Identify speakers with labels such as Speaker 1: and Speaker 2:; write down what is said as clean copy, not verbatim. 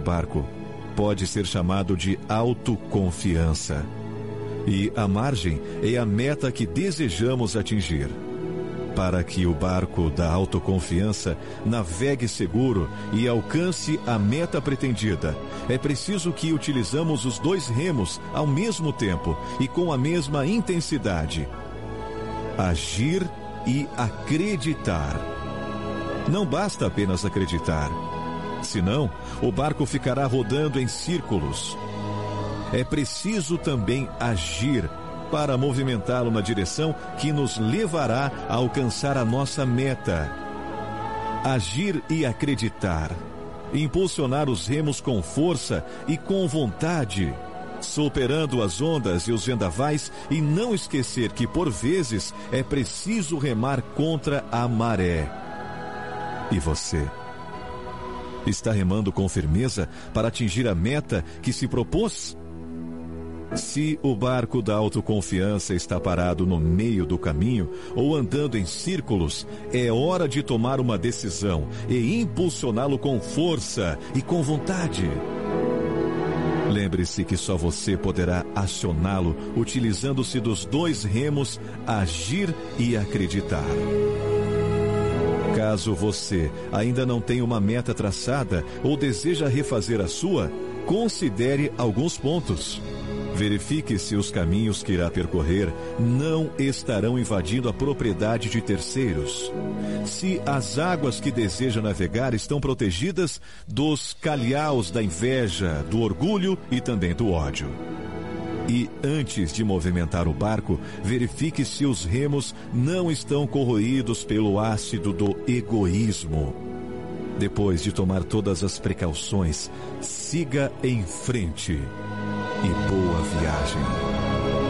Speaker 1: barco pode ser chamado de autoconfiança. E a margem é a meta que desejamos atingir. Para que o barco da autoconfiança navegue seguro e alcance a meta pretendida, é preciso que utilizamos os dois remos ao mesmo tempo e com a mesma intensidade. Agir e acreditar. Não basta apenas acreditar, senão o barco ficará rodando em círculos. É preciso também agir para movimentá-lo na direção que nos levará a alcançar a nossa meta. Agir e acreditar. Impulsionar os remos com força e com vontade, superando as ondas e os vendavais, e não esquecer que, por vezes, é preciso remar contra a maré. E você? Está remando com firmeza para atingir a meta que se propôs? Se o barco da autoconfiança está parado no meio do caminho ou andando em círculos, é hora de tomar uma decisão e impulsioná-lo com força e com vontade. Lembre-se que só você poderá acioná-lo utilizando-se dos dois remos, agir e acreditar. Caso você ainda não tenha uma meta traçada ou deseja refazer a sua, considere alguns pontos. Verifique se os caminhos que irá percorrer não estarão invadindo a propriedade de terceiros. Se as águas que deseja navegar estão protegidas dos calhaus da inveja, do orgulho e também do ódio. E antes de movimentar o barco, verifique se os remos não estão corroídos pelo ácido do egoísmo. Depois de tomar todas as precauções, siga em frente. E boa viagem.